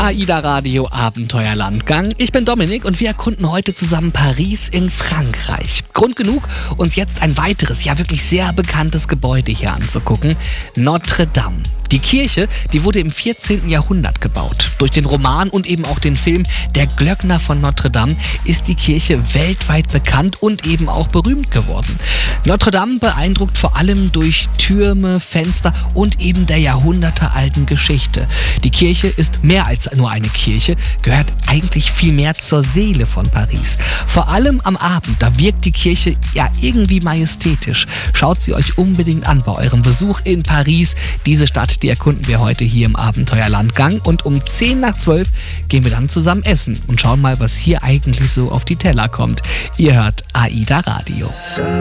AIDA Radio Abenteuerlandgang. Ich bin Dominik und wir erkunden heute zusammen Paris in Frankreich. Grund genug, uns jetzt ein weiteres, ja wirklich sehr bekanntes Gebäude hier anzugucken. Notre Dame. Die Kirche, die wurde im 14. Jahrhundert gebaut. Durch den Roman und eben auch den Film Der Glöckner von Notre Dame ist die Kirche weltweit bekannt und eben auch berühmt geworden. Notre Dame beeindruckt vor allem durch Türme, Fenster und eben der jahrhundertealten Geschichte. Die Kirche ist mehr als nur eine Kirche, gehört eigentlich viel mehr zur Seele von Paris. Vor allem am Abend, da wirkt die Kirche ja irgendwie majestätisch. Schaut sie euch unbedingt an bei eurem Besuch in Paris. Diese Stadt, die erkunden wir heute hier im Abenteuerlandgang und um 10:10 gehen wir dann zusammen essen und schauen mal, was hier eigentlich so auf die Teller kommt. Ihr hört AIDA Radio.